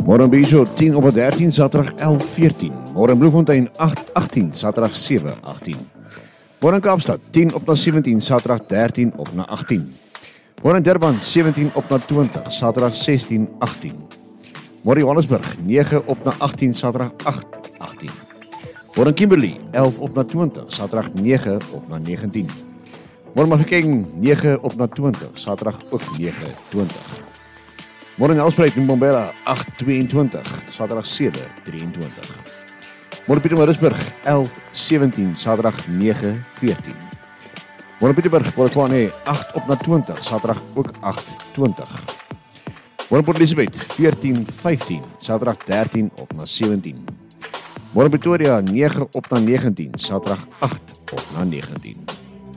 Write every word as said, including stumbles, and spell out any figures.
Môre Bijou tien op dertien, Saterdag elf veertien. Môre Bloemfontein agt agtien, Saterdag sewe agtien. Môre Kaapstad tien op na sewentien, Saterdag dertien op na agtien. Môre Durban sewentien op na twintig, Saterdag sestien agtien. Môre Johannesburg nege op na agtien, Saterdag agt agtien. Môre Kimberley elf op na twintig, Saterdag nege op na negentien. Môre Mafeking nege op na twintig, Saterdag ook nege twintig. Môre Nelspruit en Mbombela agt tweeëntwintig, Saterdag sewe drieëntwintig. Môre Pietermaritzburg elf sewentien, Saterdag nege veertien. Môre Pieterburg, Port Tshwane agt op na twintig, Saterdag ook agt twintig. Môre Port Elizabeth veertien vyftien, Saterdag dertien op na sewentien. Môre Pretoria nege op na negentien, Saterdag agt op na negentien.